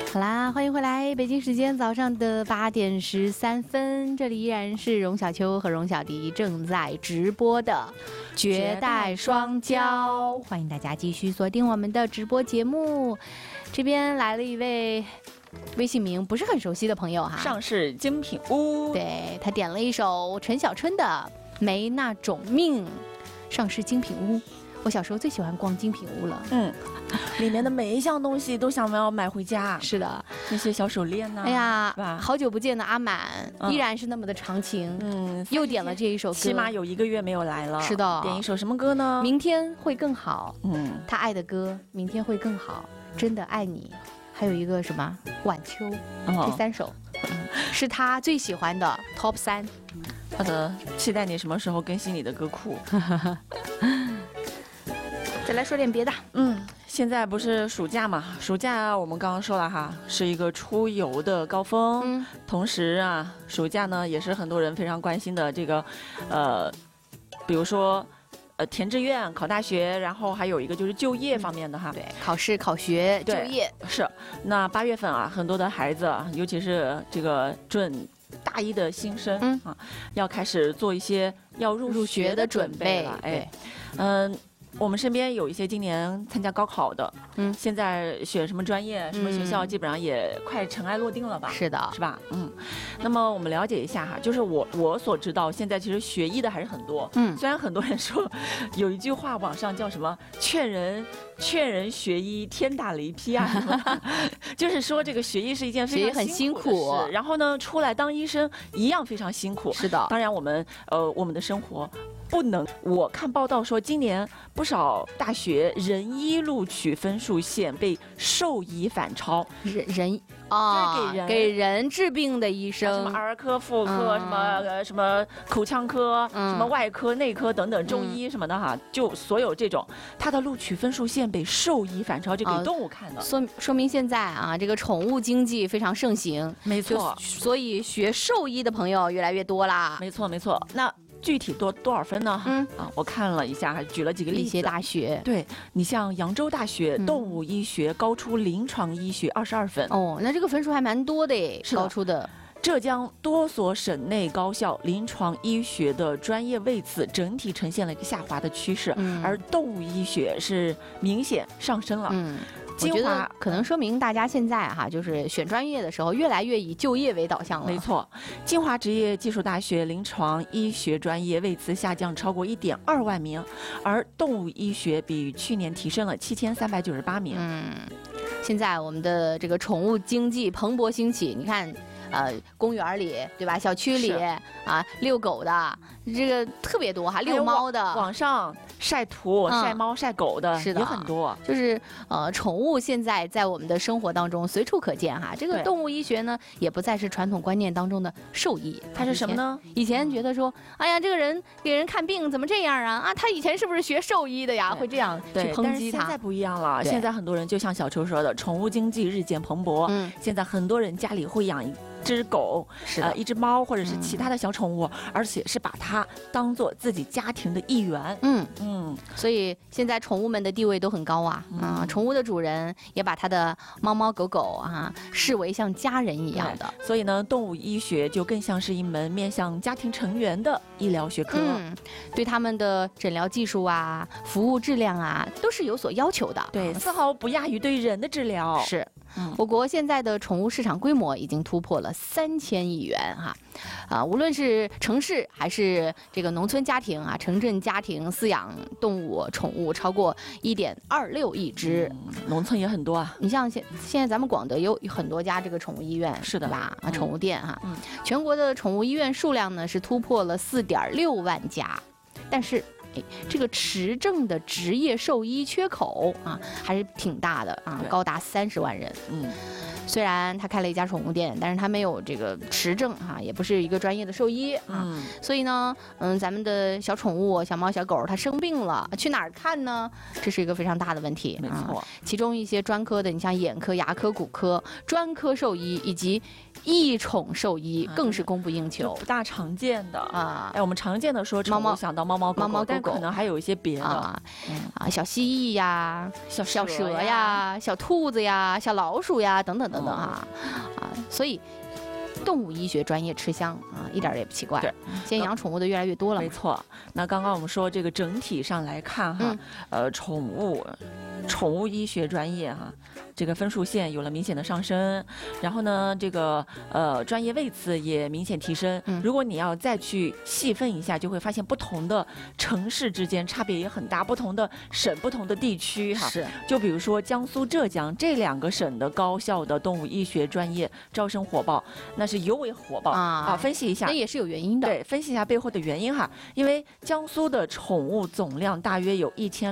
好啦，欢迎回来，北京时间早上的8点13分，这里依然是荣小秋和荣小迪正在直播的绝代双骄，欢迎大家继续锁定我们的直播节目。这边来了一位微信名不是很熟悉的朋友哈， 上市精品屋， 对，他点了一首陈小春的《没那种命》，上市精品屋。我小时候最喜欢逛精品屋了， 里面的每一项东西都想要买回家。 是的， 那些小手链呐， 哎呀，好久不见的阿满，依然是那么的长情，又点了这一首歌， 起码有1个月没有来了。 是的， 点一首什么歌呢？ 明天会更好。他爱的歌，明天会更好，真的爱你，还有一个什么晚秋，这3首是他最喜欢的 Top 3。 好的，期待你什么时候更新你的歌库。 再来说点别的。 现在不是暑假嘛？暑假我们刚刚说了哈，是一个出游的高峰。同时啊，暑假呢也是很多人非常关心的这个，比如说填志愿、考大学，然后还有一个就是就业方面的哈。 对，考试、考学、就业是。那8月份啊，很多的孩子，尤其是这个准大1的新生要开始做一些要入学的准备了。我们身边有一些今年参加高考的，现在选什么专业、什么学校，基本上也快尘埃落定了吧？ 是的， 是吧？那么我们了解一下哈，就是我所知道，现在其实学医的还是很多。虽然很多人说有一句话，网上叫什么“劝人学医，天打雷劈”啊什么，就是说这个学医是一件非常辛苦的事，然后呢，出来当医生一样非常辛苦。 是的， 当然我们的生活。不能，我看报道说，今年不少大学人医录取分数线被兽医反超。 给人治病的医生， 什么儿科、妇科，什么口腔科，什么外科、内科等等，中医什么的哈，就所有这种，它的录取分数线被兽医反超，这给动物看的。 说明现在啊，这个宠物经济非常盛行。 没错， 所以学兽医的朋友越来越多啦。 没错。那具体多少分呢？我看了一下，还举了几个例子。 一些大学， 对，你像扬州大学动物医学高出临床医学22分。 那这个分数还蛮多的诶，高出的。 浙江多所省内高校临床医学的专业位次整体呈现了一个下滑的趋势，而动物医学是明显上升了。 我觉得可能说明大家现在哈，就是选专业的时候越来越以就业为导向了。 没错，金华职业技术大学临床医学专业位次下降超过1.2万名，而动物医学比去年提升了7398名。 现在我们的这个宠物经济蓬勃兴起，你看。公园里对吧？小区里啊，遛狗的这个特别多哈，遛猫的， 网上晒图、晒猫、晒狗的也很多。 就是宠物现在在我们的生活当中随处可见哈。这个动物医学呢，也不再是传统观念当中的兽医， 它是什么呢？ 以前觉得说，哎呀，这个人给人看病怎么这样啊？他以前是不是学兽医的呀？会这样去抨击他。 但是现在不一样了，现在很多人就像小秋说的，宠物经济日渐蓬勃。现在很多人家里会养一只狗，一只猫，或者是其他的小宠物，而且是把它当做自己家庭的一员。 所以现在宠物们的地位都很高啊。宠物的主人也把他的猫猫狗狗啊视为像家人一样的。 所以呢，动物医学就更像是一门面向家庭成员的医疗学科。 对他们的诊疗技术啊、服务质量啊，都是有所要求的。 对，丝毫不亚于对人的治疗。 是。我国现在的宠物市场规模已经突破了3000亿元哈，无论是城市还是这个农村家庭啊、城镇家庭饲养动物宠物超过1.26亿只， 农村也很多啊。 你像现在咱们广德有很多家这个宠物医院， 是的吧？宠物店哈，全国的宠物医院数量呢是突破了4.6万家，但是。这个持证的职业兽医缺口啊，还是挺大的啊，高达30万人。虽然他开了一家宠物店，但是他没有这个持证哈，也不是一个专业的兽医啊。所以呢，咱们的小宠物、小猫、小狗，它生病了，去哪儿看呢？这是一个非常大的问题。 没错， 其中一些专科的，你像眼科、牙科、骨科、专科兽医以及异宠兽医更是供不应求， 不大常见的啊。我们常见的说宠物想到猫猫狗狗，但可能还有一些别的小蜥蜴呀、小蛇呀、小兔子呀、小老鼠呀等等。 的呢哈所以。动物医学专业吃香一点也不奇怪。 对， 现在养宠物的越来越多了。 没错。那刚刚我们说这个整体上来看哈，宠物医学专业哈，这个分数线有了明显的上升，然后呢，这个专业位次也明显提升。如果你要再去细分一下，就会发现不同的城市之间差别也很大，不同的省、不同的地区哈。 是。 就比如说江苏、浙江这2个省的高校的动物医学专业招生火爆，那是尤为火爆分析一下， 那也是有原因的。 对，分析一下背后的原因哈，因为江苏的宠物总量大约有1600